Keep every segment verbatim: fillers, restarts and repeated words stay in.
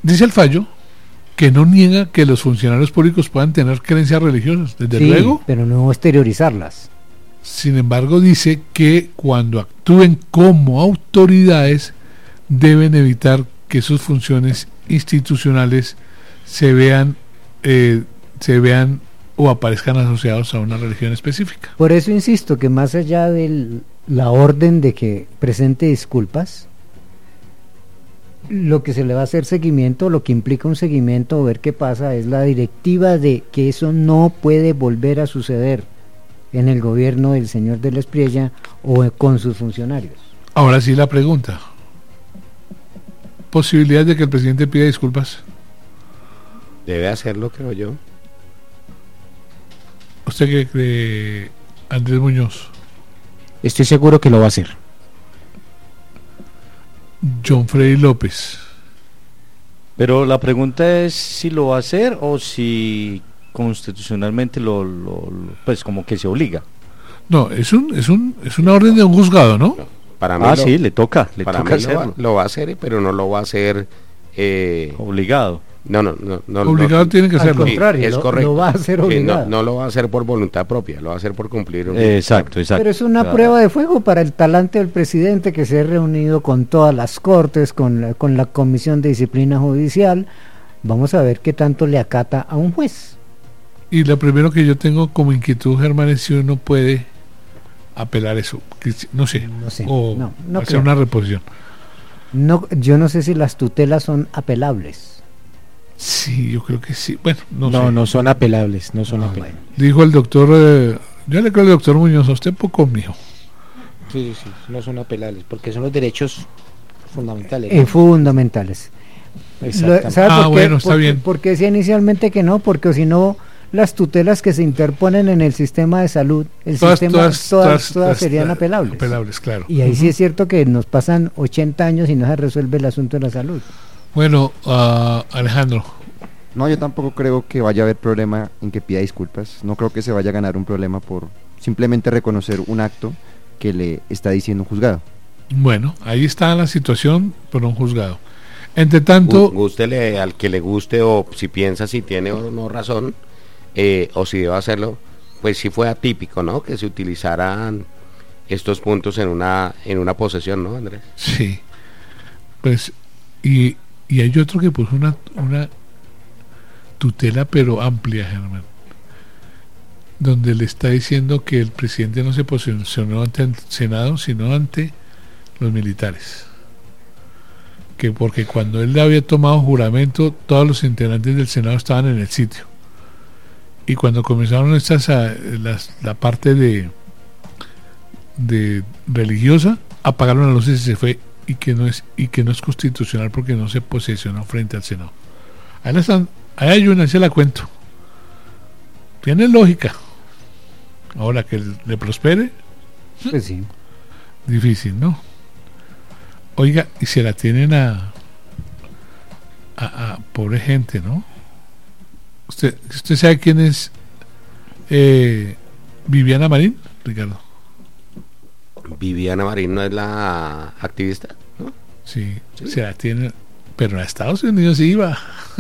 Dice el fallo que no niega que los funcionarios públicos puedan tener creencias religiosas, desde sí, luego. Pero no exteriorizarlas. Sin embargo, dice que cuando actúen como autoridades deben evitar que sus funciones institucionales se vean eh, se vean o aparezcan asociados a una religión específica. Por eso insisto que más allá de la orden de que presente disculpas, lo que se le va a hacer seguimiento, lo que implica un seguimiento o ver qué pasa, es la directiva de que eso no puede volver a suceder en el gobierno del señor de la Espriella o con sus funcionarios. Ahora sí la pregunta: ¿posibilidad de que el presidente pida disculpas? Debe hacerlo, creo yo. ¿Usted qué cree, Andrés Muñoz? Estoy seguro que lo va a hacer. John Freddy López. Pero la pregunta es si lo va a hacer o si constitucionalmente lo, lo, lo pues como que se obliga. No, es un es un es una orden de un juzgado, ¿no? No, para mí ah, lo, sí, le toca, le para toca mí lo hacerlo. va, lo va a hacer, pero no lo va a hacer eh, Obligado. No, no, no, no. Obligado no, tiene que Al hacerlo. contrario, Sí, es lo, correcto. lo va a hacer Sí, obligado. no, no lo va a hacer por voluntad propia, lo va a hacer por cumplir un... Eh, exacto, exacto. Pero es una Claro. prueba de fuego para el talante del presidente, que se ha reunido con todas las cortes, con la, con la Comisión de Disciplina Judicial. Vamos a ver qué tanto le acata a un juez. Y lo primero que yo tengo como inquietud, Germán, es si uno puede apelar eso, que si- no sé, No sé, o no, no hacer creo. una reposición. No, yo no sé si las tutelas son apelables. Sí, yo creo que sí. Bueno, no, No, sé. no son apelables, no son Ah, apelables. bueno. Dijo el doctor, eh, yo le creo al doctor Muñoz, a usted poco mío. Sí, sí, no son apelables, porque son los derechos fundamentales. Eh, fundamentales. Lo- Exactamente. ¿Sabe Ah, por qué? bueno, está Porque- bien. Porque decía inicialmente que no, porque si no, las tutelas que se interponen en el sistema de salud, el Todas, sistema, todas, todas, todas, todas todas, serían eh, apelables. Apelables, claro. Y ahí sí Ujú. es cierto que nos pasan ochenta años y no se resuelve el asunto de la salud. Bueno, ah, Alejandro, No, yo tampoco creo que vaya a haber problema en que pida disculpas. No creo que se vaya a ganar un problema por simplemente reconocer un acto que le está diciendo un juzgado. bueno, ahí está la situación por un juzgado. Entre tanto, Gu- Gústele al que le guste, o si piensa si tiene o no razón, eh, o si debe hacerlo, pues sí fue atípico, ¿no? Que se utilizaran estos puntos en una en una posesión, ¿no, Andrés? sí, pues, y, y hay otro que puso una, una tutela pero amplia, Germán, donde le está diciendo que el presidente no se posicionó ante el Senado, sino ante los militares. Que porque cuando él había tomado juramento, todos los integrantes del Senado estaban en el sitio. Y cuando comenzaron estas a- las, la parte de, de religiosa, apagaron las luces y se fue, y que no es y que no es constitucional porque no se posicionó frente al Senado. Ahí la están, ahí hay una, se la cuento. Tiene lógica. Ahora que le prospere, Pues sí. difícil, ¿no? Oiga, y se la tienen a a, a pobre gente, ¿no? Usted usted sabe quién es eh, Viviana Marín, Ricardo. Viviana Marín no es la activista, ¿no? Sí, Sí. se la tienen, pero a Estados Unidos iba.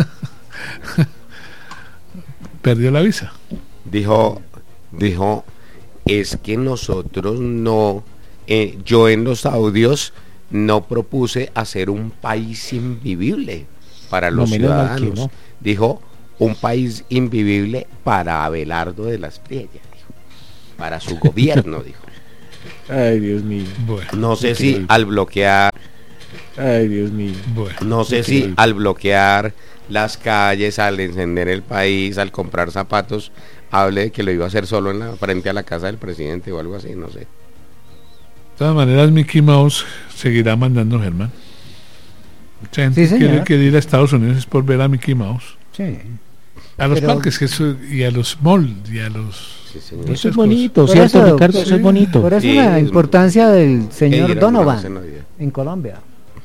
Perdió la visa. Dijo, dijo, es que nosotros no, eh, yo en los audios no propuse hacer un país invivible para No, los menos mal que ciudadanos. no. Dijo, un país invivible para Abelardo de la Espriella, dijo, para su gobierno, dijo. Ay, Dios mío. Bueno, No sé si Increíble. al bloquear, Ay, Dios mío. bueno. no sé si Increíble. al bloquear las calles, al encender el país, al comprar zapatos, hable de que lo iba a hacer solo en la frente a la casa del presidente o algo así, no sé. De todas maneras, Mickey Mouse seguirá mandando, Germán. Mucha gente Sí, quiere señor. que ir a Estados Unidos es por ver a Mickey Mouse. Sí. A los Pero- parques que eso, y a los malls y a los... Sí, señor. Muchas Eso es cosas. bonito, Por ¿cierto, eso, Ricardo? Eso sí, es bonito. Por eso Sí, la es- importancia del señor Ir a Donovan alguna vez en la vida. en Colombia.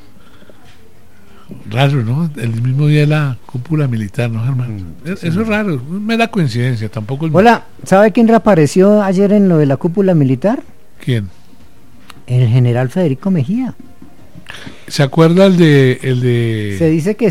Raro, ¿no? El mismo día de la cúpula militar, ¿no, Germán? Mm, Es- sí, eso señor. es raro, me da coincidencia, tampoco es... Hola, ¿sabe quién reapareció ayer en lo de la cúpula militar? ¿Quién? El general Federico Mejía. ¿Se acuerda el de... El de... Se dice que